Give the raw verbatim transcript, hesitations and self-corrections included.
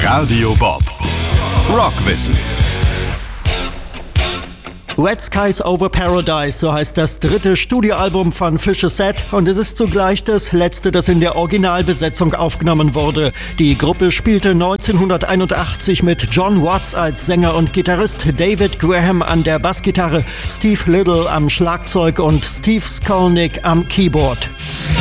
Radio Bob. Rockwissen. Red Skies Over Paradise, so heißt das dritte Studioalbum von Fish A Set und es ist zugleich das letzte, das in der Originalbesetzung aufgenommen wurde. Die Gruppe spielte neunzehnhunderteinundachtzig mit John Watts als Sänger und Gitarrist, David Graham an der Bassgitarre, Steve Little am Schlagzeug und Steve Skolnick am Keyboard.